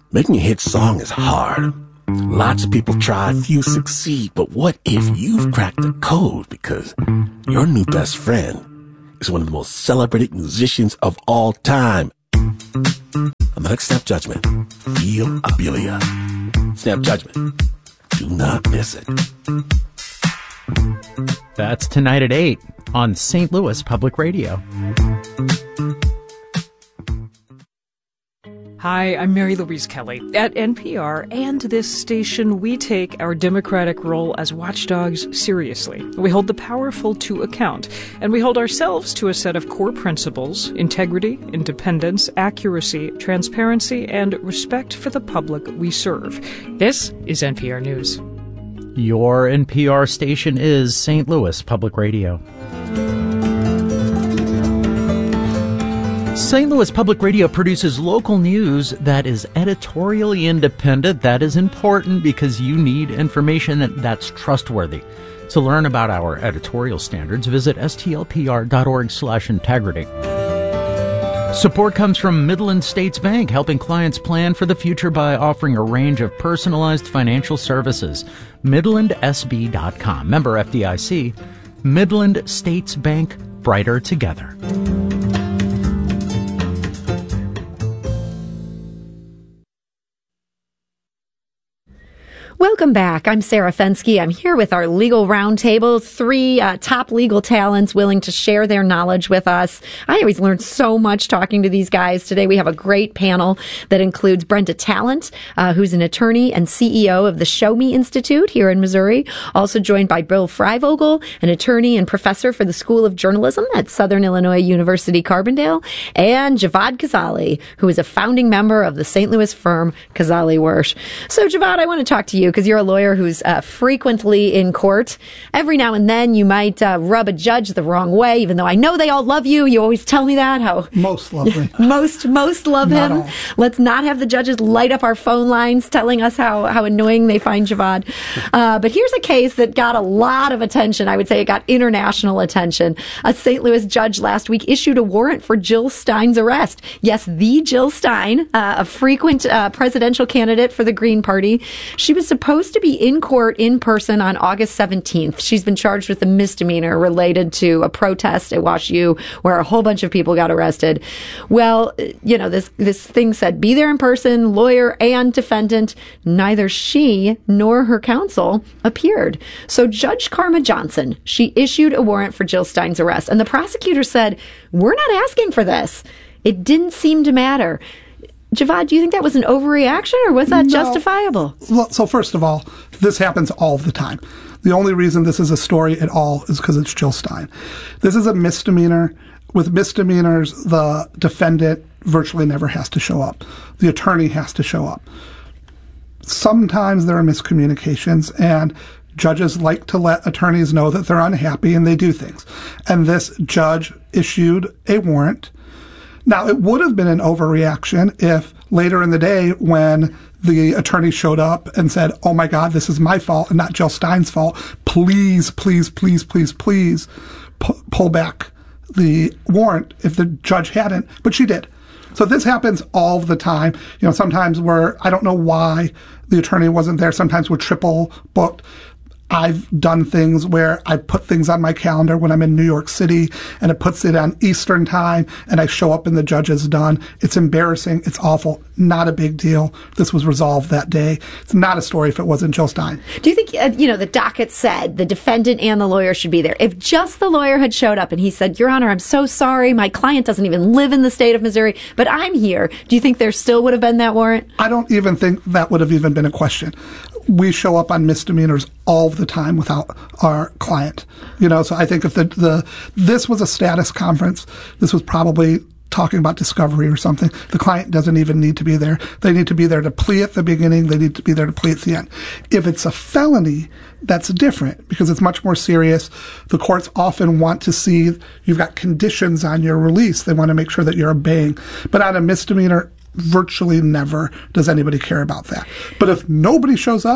Making a hit song is hard. Lots of people try, few succeed, but what if you've cracked the code because your new best friend is one of the most celebrated musicians of all time? American Snap Judgment. Feel Abilia. Snap Judgment. Do not miss it. That's tonight at 8 on St. Louis Public Radio. Hi, I'm Mary Louise Kelly. At NPR and this station, we take our democratic role as watchdogs seriously. We hold the powerful to account, and we hold ourselves to a set of core principles: integrity, independence, accuracy, transparency, and respect for the public we serve. This is NPR News. Your NPR station is St. Louis Public Radio. St. Louis Public Radio produces local news that is editorially independent. That is important because you need information that's trustworthy. To learn about our editorial standards, visit stlpr.org/integrity. Support comes from Midland States Bank, helping clients plan for the future by offering a range of personalized financial services. MidlandSB.com. Member FDIC. Midland States Bank, brighter together. Welcome back. I'm Sarah Fensky. I'm here with our legal roundtable, three top legal talents willing to share their knowledge with us. I always learn so much talking to these guys. Today we have a great panel that includes Brenda Talent, who's an attorney and CEO of the Show Me Institute here in Missouri. Also joined by Bill Freivogel, an attorney and professor for the School of Journalism at Southern Illinois University Carbondale, and Javad Khazaly, who is a founding member of the St. Louis firm Khazaly Wirsch. So Javad, I want to talk to you because you're a lawyer who's frequently in court. Every now and then you might rub a judge the wrong way, even though I know they all love you. You always tell me that. How most love me. most love not him. All. Let's not have the judges light up our phone lines telling us how annoying they find Javad. But here's a case that got a lot of attention. I would say it got international attention. A St. Louis judge last week issued a warrant for Jill Stein's arrest. Yes, the Jill Stein, a frequent presidential candidate for the Green Party. She was supposed to be in court in person on August 17th. She's been charged with a misdemeanor related to a protest at WashU where a whole bunch of people got arrested. Well, you know, this thing said be there in person, lawyer and defendant. Neither she nor her counsel appeared. So Judge Karma Johnson, she issued a warrant for Jill Stein's arrest. And the prosecutor said, we're not asking for this. It didn't seem to matter. Javad, do you think that was an overreaction or was that justifiable? Well, so first of all, this happens all the time. The only reason this is a story at all is because it's Jill Stein. This is a misdemeanor. With misdemeanors, the defendant virtually never has to show up. The attorney has to show up. Sometimes there are miscommunications, and judges like to let attorneys know that they're unhappy and they do things. And this judge issued a warrant. Now, it would have been an overreaction if later in the day when the attorney showed up and said, oh my God, this is my fault and not Jill Stein's fault. Please, please, please, please, please pull back the warrant if the judge hadn't, but she did. So this happens all the time. You know, sometimes I don't know why the attorney wasn't there. Sometimes we're triple booked. I've done things where I put things on my calendar when I'm in New York City and it puts it on Eastern time and I show up and the judge is done. It's embarrassing. It's awful. Not a big deal. This was resolved that day. It's not a story if it wasn't Jill Stein. Do you think, the docket said the defendant and the lawyer should be there? If just the lawyer had showed up and he said, Your Honor, I'm so sorry. My client doesn't even live in the state of Missouri, but I'm here. Do you think there still would have been that warrant? I don't even think that would have even been a question. We show up on misdemeanors all the time without our client. So I think if this was a status conference, this was probably talking about discovery or something. The client doesn't even need to be there. They need to be there to plea at the beginning. They need to be there to plea at the end. If it's a felony, that's different because it's much more serious. The courts often want to see you've got conditions on your release. They want to make sure that you're obeying. But on a misdemeanor, virtually never does anybody care about that. But if nobody shows up,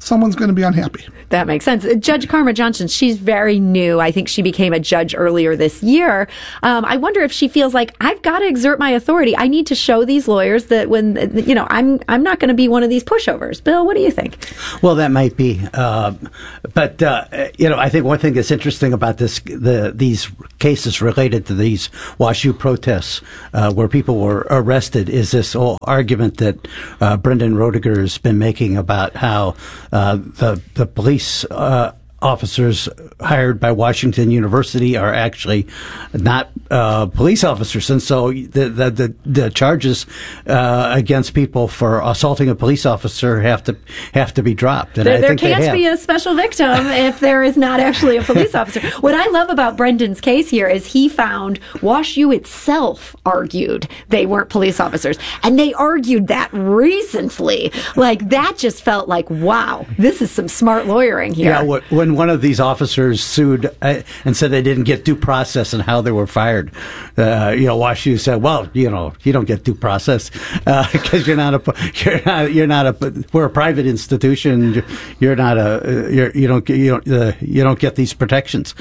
someone's going to be unhappy. That makes sense. Judge Karma Johnson, she's very new. I think she became a judge earlier this year. I wonder if she feels like, I've got to exert my authority. I need to show these lawyers that when, I'm not going to be one of these pushovers. Bill, what do you think? Well, that might be. But I think one thing that's interesting about these cases related to these WashU protests where people were arrested is this whole argument that Brendan Roediger has been making about how the police officers hired by Washington University are actually not police officers, and so the charges against people for assaulting a police officer have to be dropped. And there can't be a special victim if there is not actually a police officer. What I love about Brendan's case here is he found WashU itself argued they weren't police officers, and they argued that recently. Like, that just felt like, wow, this is some smart lawyering here. Yeah, when one of these officers sued and said they didn't get due process and how they were fired, WashU said, well, you don't get due process because you're not we're a private institution. You don't get these protections.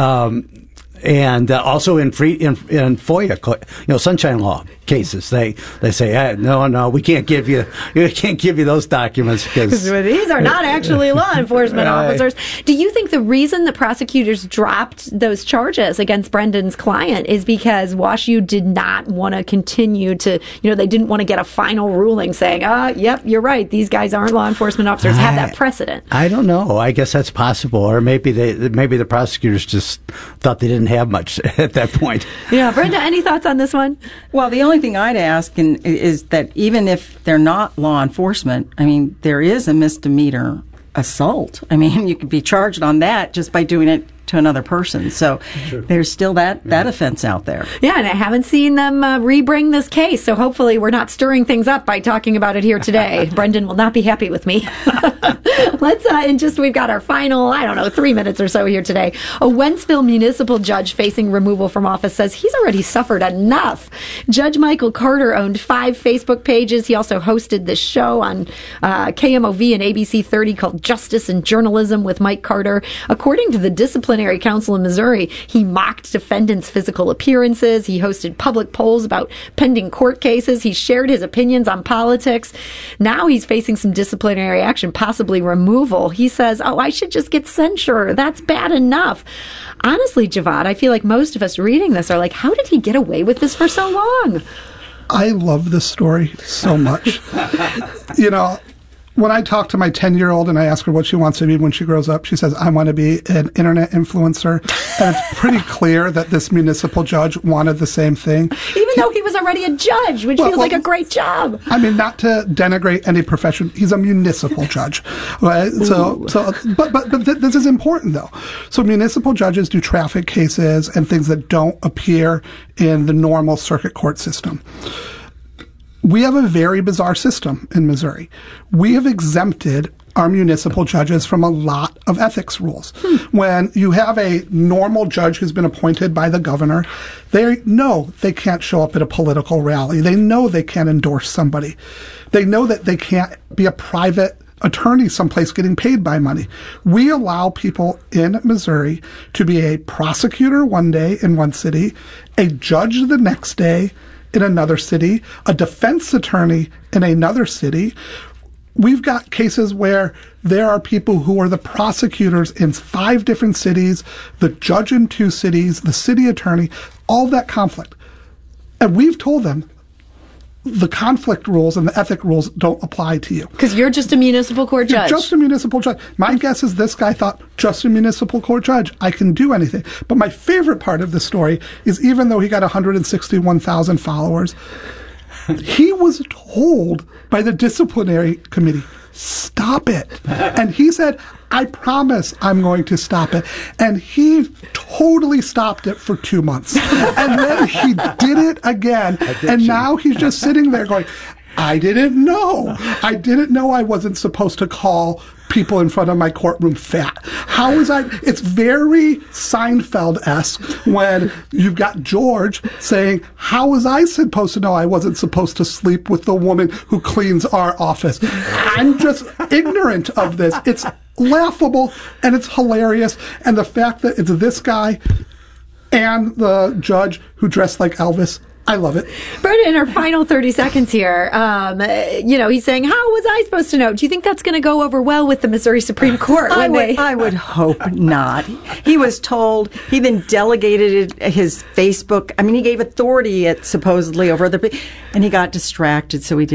And also in FOIA, Sunshine Law cases, they say, no, we can't give you those documents because these are not actually law enforcement officers. Do you think the reason the prosecutors dropped those charges against Brendan's client is because WashU did not want to continue to, they didn't want to get a final ruling saying, yep, you're right, these guys aren't law enforcement officers, have that precedent? I don't know. I guess that's possible, or maybe the prosecutors just thought they didn't have much at that point. Yeah, Brenda, any thoughts on this one? Well, the only thing I'd ask is that even if they're not law enforcement, I mean, there is a misdemeanor assault. I mean, you could be charged on that just by doing it to another person. So there's still that offense out there. Yeah, and I haven't seen them re-bring this case. So hopefully we're not stirring things up by talking about it here today. Brendan will not be happy with me. We've got our final, 3 minutes or so here today. A Wentzville municipal judge facing removal from office says he's already suffered enough. Judge Michael Carter owned 5 Facebook pages. He also hosted this show on KMOV and ABC 30 called Justice and Journalism with Mike Carter. According to the Disciplinary Council in Missouri, he mocked defendants' physical appearances. He hosted public polls about pending court cases. He shared his opinions on politics. Now he's facing some disciplinary action, possibly removal. He says, I should just get censure. That's bad enough. Honestly, Javad, I feel like most of us reading this are like, how did he get away with this for so long? I love this story so much. When I talk to my 10-year-old and I ask her what she wants to be when she grows up, she says, I want to be an internet influencer. And it's pretty clear that this municipal judge wanted the same thing. Even though he was already a judge, which feels like a great job. I mean, not to denigrate any profession, he's a municipal judge. Right? But this is important, though. So municipal judges do traffic cases and things that don't appear in the normal circuit court system. We have a very bizarre system in Missouri. We have exempted our municipal judges from a lot of ethics rules. When you have a normal judge who's been appointed by the governor, they know they can't show up at a political rally. They know they can't endorse somebody. They know that they can't be a private attorney someplace getting paid by money. We allow people in Missouri to be a prosecutor one day in one city, a judge the next day in another city, a defense attorney in another city. We've got cases where there are people who are the prosecutors in 5 different cities, the judge in 2 cities, the city attorney, all that conflict. And we've told them the conflict rules and the ethic rules don't apply to you. Because you're just a municipal court judge. You're just a municipal judge. My guess is this guy thought, just a municipal court judge, I can do anything. But my favorite part of the story is even though he got 161,000 followers, he was told by the disciplinary committee, stop it. And he said, I promise I'm going to stop it. And he totally stopped it for 2 months. And then he did it again. And now he's just sitting there going, I didn't know. I didn't know I wasn't supposed to call people in front of my courtroom fat. How was I? It's very Seinfeld-esque when you've got George saying, how was I supposed to know I wasn't supposed to sleep with the woman who cleans our office? I'm just ignorant of this. It's laughable and it's hilarious. And the fact that it's this guy and the judge who dressed like Elvis, I love it. Brenda, in our final 30 seconds here, he's saying, how was I supposed to know? Do you think that's going to go over well with the Missouri Supreme Court? I would hope not. He was told, he then delegated his Facebook. I mean, he gave authority supposedly over and he got distracted, so he didn't.